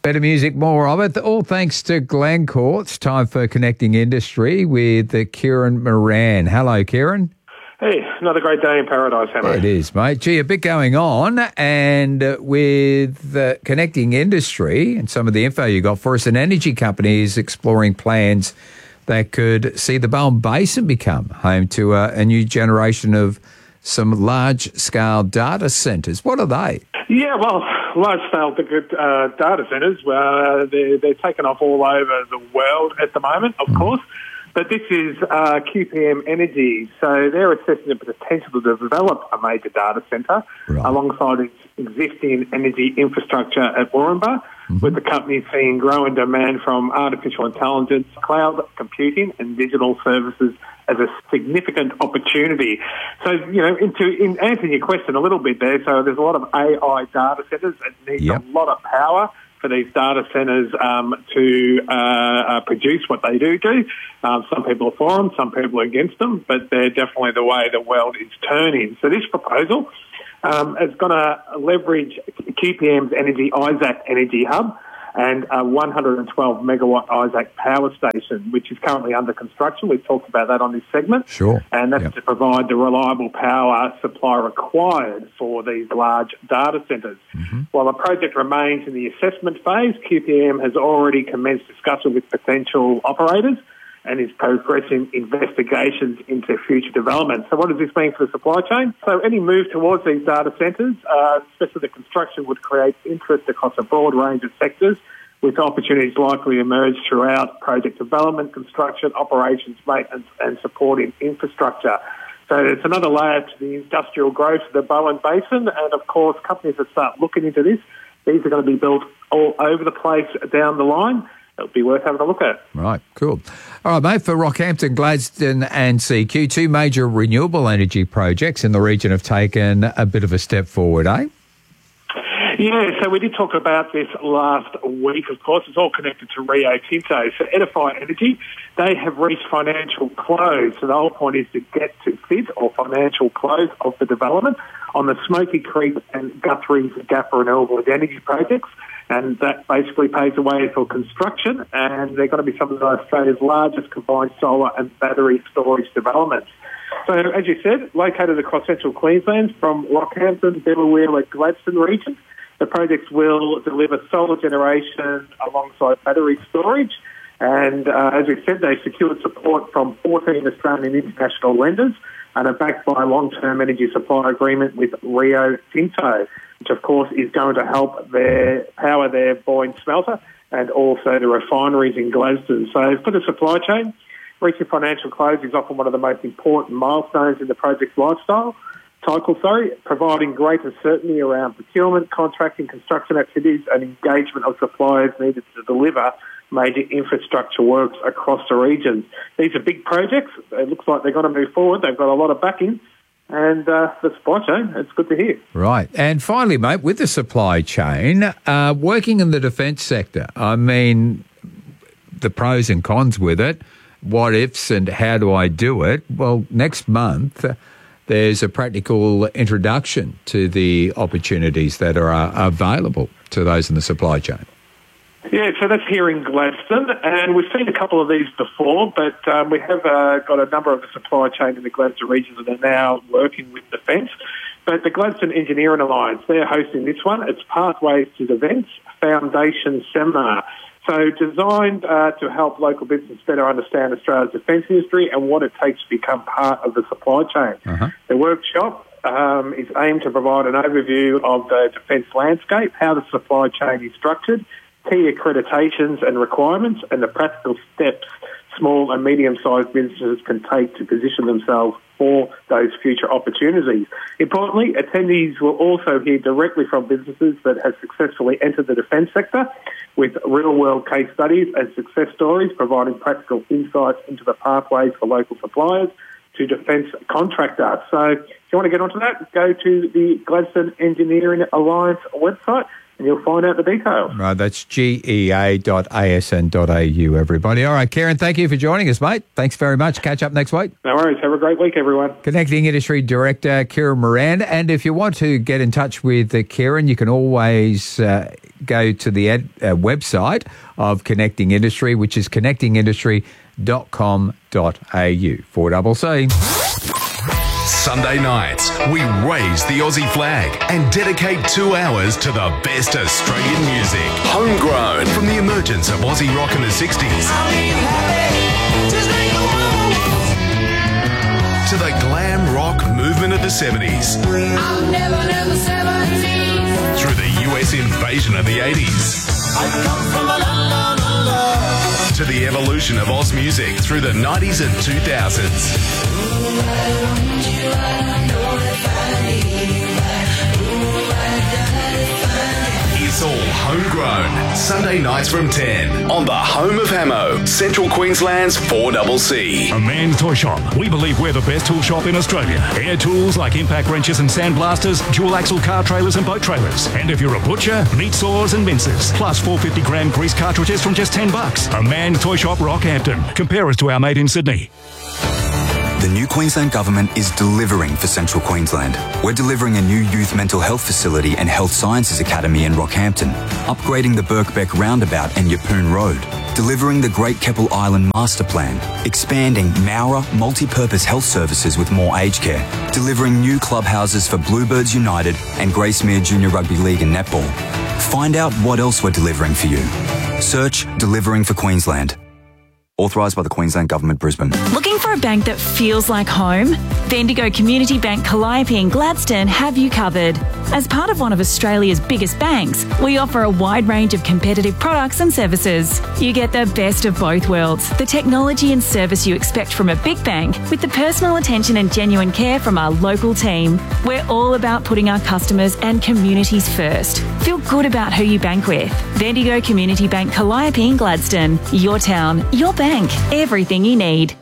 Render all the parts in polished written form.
Better music, more of it. All thanks to Glencore. It's time for Connecting Industry with Kieran Moran. Hello, Kieran. Hey, another great day in paradise, Hannah. It is, mate. Gee, a bit going on. And with Connecting Industry and some of the info you got for us, an energy company is exploring plans that could see the Bowen Basin become home to a new generation of some large-scale data centres. What are they? Yeah, well, large-scale data centres, they're taking off all over the world at the moment, of course. But this is QPM Energy, so they're assessing the potential to develop a major data centre alongside its existing energy infrastructure at Warrnambool, with the company seeing growing demand from artificial intelligence, cloud computing and digital services as a significant opportunity. So, in answering your question a little bit there, so there's a lot of AI data centres that need a lot of power for these data centres to produce what they do. Some people are for them, some people are against them, but they're definitely the way the world is turning. So this proposal is going to leverage QPM's Isaac Energy Hub and a 112-megawatt Isaac power station, which is currently under construction. We've talked about that on this segment. Sure. And that's to provide the reliable power supply required for these large data centres. While the project remains in the assessment phase, QPM has already commenced discussion with potential operators and is progressing investigations into future development. So what does this mean for the supply chain? So any move towards these data centres, especially the construction, would create interest across a broad range of sectors, with opportunities likely to emerge throughout project development, construction, operations, maintenance and supporting infrastructure. So it's another layer to the industrial growth of the Bowen Basin, and of course companies that start looking into this, these are going to be built all over the place down the line. It'll be worth having a look at. Right, cool. All right, mate, for Rockhampton, Gladstone and CQ, two major renewable energy projects in the region have taken a bit of a step forward, eh? Yeah, so we did talk about this last week, of course. It's all connected to Rio Tinto. So Edify Energy, they have reached financial close. So the whole point is to get to FID, or financial close, of the development on the Smoky Creek and Guthrie's Gap renewable energy projects. And that basically paves the way for construction, and they're going to be some of Australia's largest combined solar and battery storage developments. So, as you said, located across central Queensland from Rockhampton, Delaware and Gladstone region, the projects will deliver solar generation alongside battery storage. And as we said, they secured support from 14 Australian international lenders and are backed by a long-term energy supply agreement with Rio Tinto, which of course is going to help power their Boyne smelter and also the refineries in Gladstone. So for the supply chain, reaching financial close is often one of the most important milestones in the project's cycle, providing greater certainty around procurement, contracting, construction activities and engagement of suppliers needed to deliver major infrastructure works across the region. These are big projects. It looks like they're going to move forward. They've got a lot of backing. And the supply chain, it's good to hear. Right. And finally, mate, with the supply chain, working in the defence sector, I mean, the pros and cons with it, what ifs and how do I do it? Well, next month, there's a practical introduction to the opportunities that are available to those in the supply chain. Yeah, so that's here in Gladstone, and we've seen a couple of these before, but we have got a number of the supply chain in the Gladstone region that are now working with Defence. But the Gladstone Engineering Alliance, they're hosting this one. It's Pathways to Defence Foundation Seminar. So designed to help local business better understand Australia's defence industry and what it takes to become part of the supply chain. The workshop is aimed to provide an overview of the defence landscape, how the supply chain is structured, key accreditations and requirements, and the practical steps small and medium-sized businesses can take to position themselves for those future opportunities. Importantly, attendees will also hear directly from businesses that have successfully entered the defence sector, with real-world case studies and success stories providing practical insights into the pathways for local suppliers to defence contractors. So if you want to get onto that, go to the Gladstone Engineering Alliance website and you'll find out the details. Right, that's gea.asn.au, everybody. All right, Kieran, thank you for joining us, mate. Thanks very much. Catch up next week. No worries. Have a great week, everyone. Connecting Industry Director, Kieran Moran. And if you want to get in touch with Kieran, you can always go to the website of Connecting Industry, which is connectingindustry.com.au. 4CC. Sunday nights, we raise the Aussie flag and dedicate 2 hours to the best Australian music. Homegrown from the emergence of Aussie rock in the 60s to the glam rock movement of the 70s. Through the US invasion of the 80s. To the evolution of Oz music through the 90s and 2000s. It's all homegrown. Sunday nights from 10 on the home of Hamo, Central Queensland's 4CC. A Man's Toy Shop. We believe we're the best tool shop in Australia. Air tools like impact wrenches and sandblasters, dual axle car trailers and boat trailers. And if you're a butcher, meat saws and mincers. Plus 450-gram grease cartridges from just $10. A Man's Toy Shop, Rockhampton. Compare us to our mate in Sydney. The new Queensland Government is delivering for Central Queensland. We're delivering a new youth mental health facility and health sciences academy in Rockhampton, upgrading the Birkbeck roundabout and Yeppoon Road, delivering the Great Keppel Island Master Plan, expanding Mowra multi-purpose health services with more aged care, delivering new clubhouses for Bluebirds United and Gracemere Junior Rugby League and Netball. Find out what else we're delivering for you. Search Delivering for Queensland. Authorised by the Queensland Government, Brisbane. Looking for a bank that feels like home? Bendigo Community Bank Calliope and Gladstone have you covered. As part of one of Australia's biggest banks, we offer a wide range of competitive products and services. You get the best of both worlds, the technology and service you expect from a big bank, with the personal attention and genuine care from our local team. We're all about putting our customers and communities first. Feel good about who you bank with. Bendigo Community Bank Calliope and Gladstone. Your town, your bank, everything you need.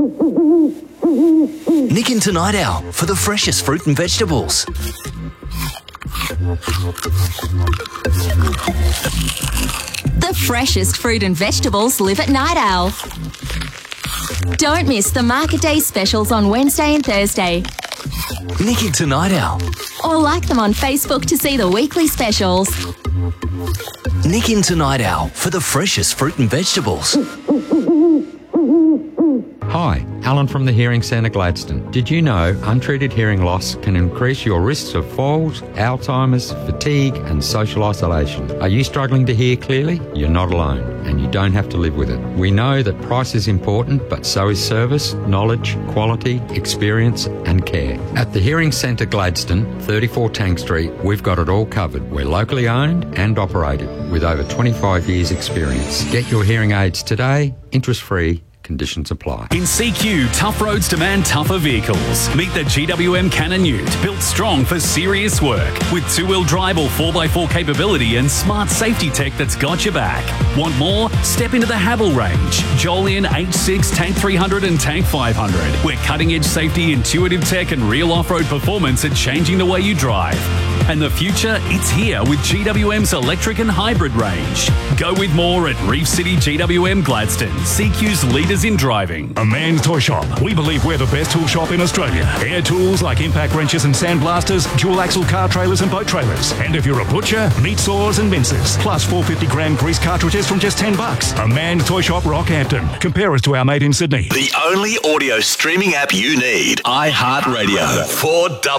Nick into Night Owl for the freshest fruit and vegetables. The freshest fruit and vegetables live at Night Owl. Don't miss the Market Day specials on Wednesday and Thursday. Nick into Night Owl. Or like them on Facebook to see the weekly specials. Nick into Night Owl for the freshest fruit and vegetables. Hi, Alan from the Hearing Centre Gladstone. Did you know untreated hearing loss can increase your risks of falls, Alzheimer's, fatigue and social isolation? Are you struggling to hear clearly? You're not alone and you don't have to live with it. We know that price is important, but so is service, knowledge, quality, experience and care. At the Hearing Centre Gladstone, 34 Tank Street, we've got it all covered. We're locally owned and operated with over 25 years experience. Get your hearing aids today, interest-free. Conditions apply. In CQ, tough roads demand tougher vehicles. Meet the GWM Cannon Ute, built strong for serious work. With two-wheel drive or 4x4 capability and smart safety tech that's got your back. Want more? Step into the Havel range. Jolyon H6, Tank 300 and Tank 500. Where cutting-edge safety, intuitive tech and real off-road performance are changing the way you drive. And the future, it's here with GWM's electric and hybrid range. Go with more at Reef City GWM Gladstone, CQ's leaders in driving. A Man's Toy Shop. We believe we're the best tool shop in Australia. Air tools like impact wrenches and sandblasters, dual axle car trailers and boat trailers. And if you're a butcher, meat saws and mincers. Plus 450-gram grease cartridges from just $10. A Man's Toy Shop, Rockhampton. Compare us to our mate in Sydney. The only audio streaming app you need. iHeartRadio. 4CC.